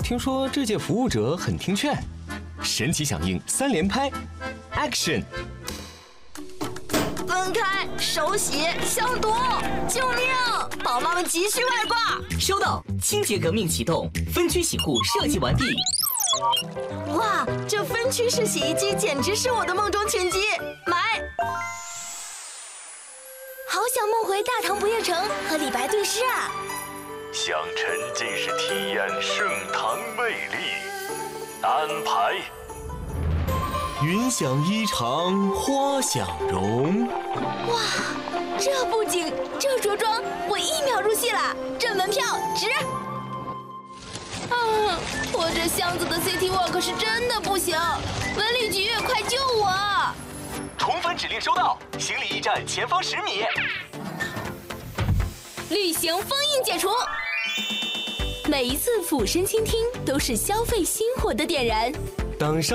听说这届服务者很听劝，神奇响应3连拍 ，Action！ 分开，手洗，消毒！救命！宝妈们急需外挂。 收到，清洁革命启动，分区洗护设计完毕。 哇，这分区式洗衣机简直是我的梦中情机，买！好想梦回大唐不夜城和李白对诗啊！ 想沉浸式体验盛唐魅力，安排。 云想衣裳花想容。 哇，这布景，这着装，我1秒入戏了，这门票值！我这箱子的 City Walk 是真的不行，文旅局快救我！ 同分指令收到，行李驿站前方10米。 旅行封印解除。每一次俯身倾听，都是消费心火的点燃。 当上